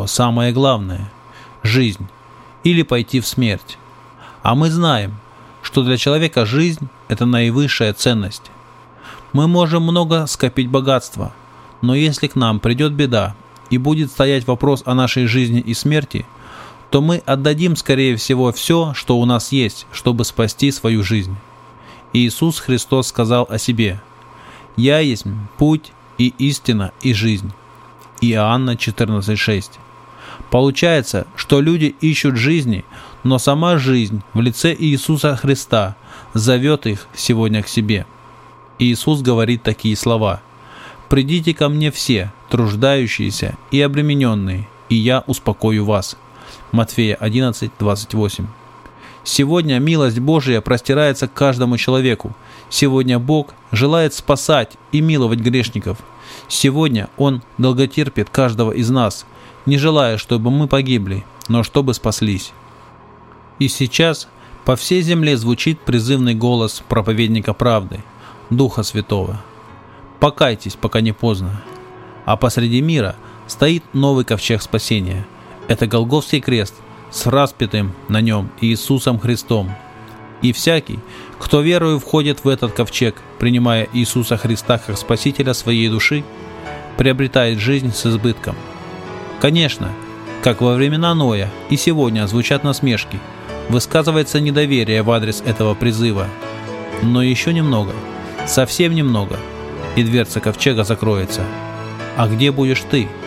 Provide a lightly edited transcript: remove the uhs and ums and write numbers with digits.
него самое главное – жизнь, или пойти в смерть. А мы знаем, что для человека жизнь – это наивысшая ценность. Мы можем много скопить богатства, но если к нам придет беда и будет стоять вопрос о нашей жизни и смерти, то мы отдадим, скорее всего, все, что у нас есть, чтобы спасти свою жизнь. Иисус Христос сказал о себе: «Я есть путь и истина и жизнь». Иоанна 14:6. Получается, что люди ищут жизни, но сама жизнь в лице Иисуса Христа зовет их сегодня к себе. Иисус говорит такие слова: «Придите ко мне все, труждающиеся и обремененные, и я успокою вас». Матфея 11:28. Сегодня милость Божия простирается к каждому человеку. Сегодня Бог желает спасать и миловать грешников. Сегодня Он долготерпит каждого из нас, не желая, чтобы мы погибли, но чтобы спаслись. И сейчас по всей земле звучит призывный голос проповедника правды, Духа Святого. Покайтесь, пока не поздно. А посреди мира стоит новый ковчег спасения. Это Голгофский крест с распятым на нем Иисусом Христом. И всякий, кто верою входит в этот ковчег, принимая Иисуса Христа как Спасителя своей души, приобретает жизнь с избытком. Конечно, как во времена Ноя и сегодня звучат насмешки, высказывается недоверие в адрес этого призыва. Но еще немного, совсем немного, и дверца ковчега закроется. А где будешь ты?